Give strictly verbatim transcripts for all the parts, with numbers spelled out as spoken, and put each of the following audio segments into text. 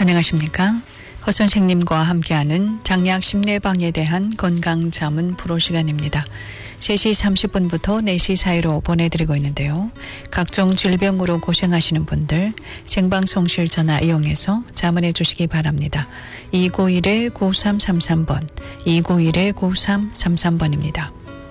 안녕하십니까. 허 선생님과 함께하는 장약 심내방에 대한 건강자문 프로 시간입니다. 세 시 삼십 분부터 네 시 사이로 보내드리고 있는데요. 각종 질병으로 고생하시는 분들 생방송실 전화 이용해서 자문해 주시기 바랍니다. 이구일 구삼삼삼 번, 이구일 구삼삼삼 번입니다.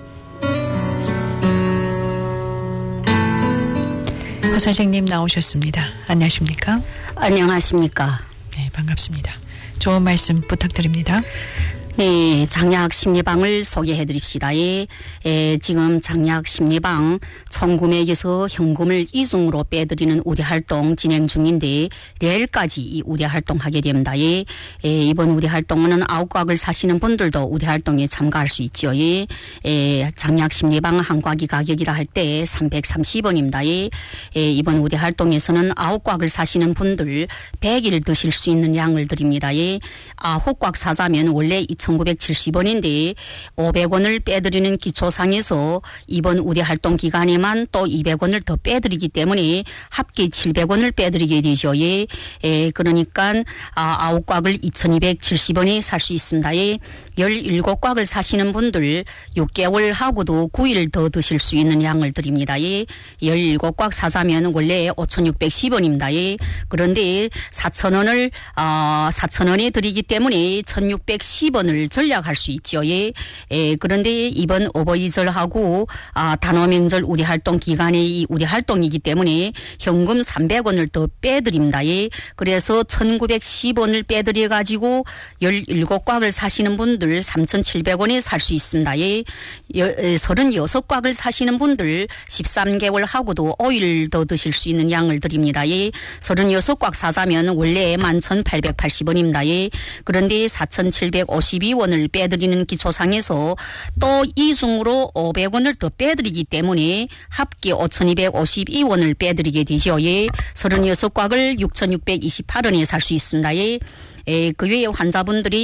허 선생님 나오셨습니다. 안녕하십니까? 안녕하십니까? 네, 반갑습니다. 좋은 말씀 부탁드립니다. 네, 장약 심리방을 소개해 드립시다. 예, 에, 지금 장약 심리방 천구백에서 현금을 이중으로 빼드리는 우대 활동 진행 중인데 내일까지 이 우대 활동하게 됩니다. 예, 에, 이번 우대 활동은 아웃곽을 사시는 분들도 우대 활동에 참가할 수 있죠. 예, 에, 장약 심리방 한 곽이 가격이라 할 때 삼백삼십 원입니다. 예, 에, 이번 우대 활동에서는 아웃곽을 사시는 분들 백 일 드실 수 있는 양을 드립니다. 예, 아홉 곽 사자면 원래 이천구백칠십 원인데 오백 원을 빼드리는 기초상에서 이번 우대 활동 기간에만 또 이백 원을 더 빼드리기 때문에 합계 칠백 원을 빼드리게 되죠. 예, 에, 그러니까 아, 아홉 곽을 이천이백칠십 원에 살 수 있습니다. 예, 열일곱 곽을 사시는 분들 육 개월 하고도 구 일 더 드실 수 있는 양을 드립니다. 예, 열일곱 곽 사자면 원래 오천육백십 원입니다. 예, 그런데 사천 원을 어, 사천 원에 드리기 때문에 천육백십 원을 전략할 수 있죠. 예. 예, 그런데 이번 오버이절하고 아, 단오명절 우리 활동 기간에 이 우리 활동이기 때문에 현금 삼백 원을 더 빼드립니다. 예. 그래서 천구백십 원을 빼드려 가지고 열일곱 곽을 사시는 분들 삼천칠백 원에 살 수 있습니다. 예. 서른여섯 곽을 사시는 분들 십삼 개월 하고도 오 일 더 드실 수 있는 양을 드립니다. 예. 서른여섯 곽 사자면 원래 만 천팔백팔십 원입니다. 예. 그런데 사천칠백오십이 원을 빼드리는 기초상에서 또 이중으로 오백 원을 더 빼드리기 때문에 합계 오천이백오십이 원을 빼드리게 되죠. 예. 서른여섯 곽을 육천육백이십팔 원에 살 수 있습니다. 예. 에, 그 외에 환자분들이